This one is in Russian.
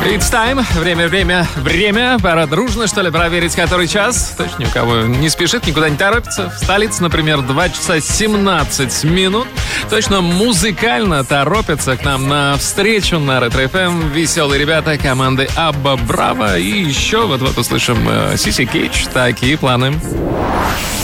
It's time. Время. Пора дружно, что ли, проверить, который час. Точно, ни у кого не спешит, никуда не торопится. В столице, например, 2 часа 17 минут. Точно музыкально торопятся к нам на встречу на Ретро-ФМ веселые ребята команды Абба Браво. И еще вот услышим Сиси Кейдж. Такие планы.